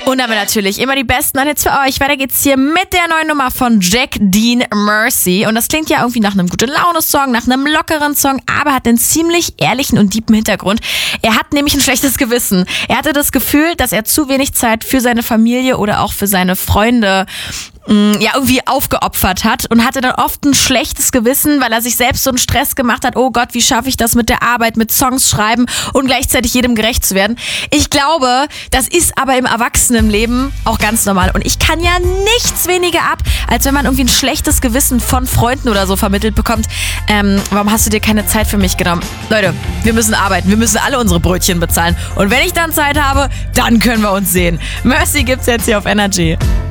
Und aber natürlich immer die besten Hits für euch. Weiter geht's hier mit der neuen Nummer von Jack Dean, Mercy. Und das klingt ja irgendwie nach einem Gute-Laune-Song, nach einem lockeren Song, aber hat einen ziemlich ehrlichen und tiefen Hintergrund. Er hat nämlich ein schlechtes Gewissen. Er hatte das Gefühl, dass er zu wenig Zeit für seine Familie oder auch für seine Freunde irgendwie aufgeopfert hat und hatte dann oft ein schlechtes Gewissen, weil er sich selbst so einen Stress gemacht hat. Oh Gott, wie schaffe ich das mit der Arbeit, mit Songs schreiben und gleichzeitig jedem gerecht zu werden. Ich glaube, das ist aber im Erwachsenenleben auch ganz normal. Und ich kann ja nichts weniger ab, als wenn man irgendwie ein schlechtes Gewissen von Freunden oder so vermittelt bekommt. Warum hast du dir keine Zeit für mich genommen? Leute, wir müssen arbeiten. Wir müssen alle unsere Brötchen bezahlen. Und wenn ich dann Zeit habe, dann können wir uns sehen. Mercy gibt's jetzt hier auf Energy.